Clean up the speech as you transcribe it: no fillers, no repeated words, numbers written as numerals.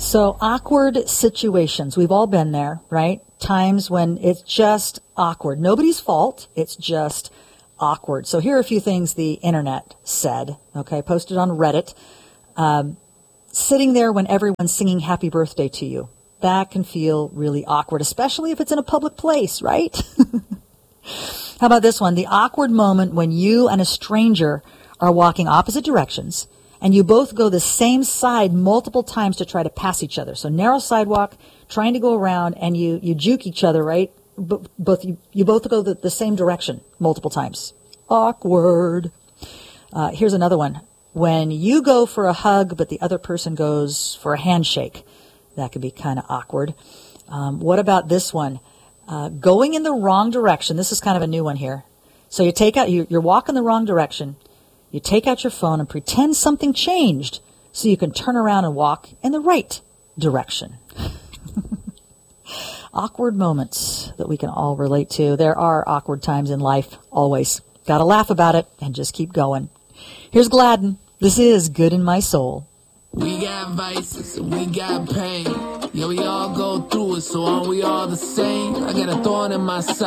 So awkward situations. We've all been there, right? Times when it's just awkward. Nobody's fault. It's just awkward. So here are a few things the internet said, okay, posted on Reddit. Sitting there when everyone's singing happy birthday to you. That can feel really awkward, especially if it's in a public place, right? How about this one? The awkward moment when you and a stranger are walking opposite directions and you both go the same side multiple times to try to pass each other. So narrow sidewalk, trying to go around, and you juke each other, right? You both go the same direction multiple times. Awkward. Here's another one. When you go for a hug, but the other person goes for a handshake. That could be kind of awkward. What about this one? Going in the wrong direction. This is kind of a new one here. So you're walking the wrong direction. You take out your phone and pretend something changed so you can turn around and walk in the right direction. Awkward moments that we can all relate to. There are awkward times in life, always. Got to laugh about it and just keep going. Here's Gladden. This is Good in My Soul. We got vices and we got pain. Yeah, we all go through it, so aren't we all the same? I got a thorn in my side.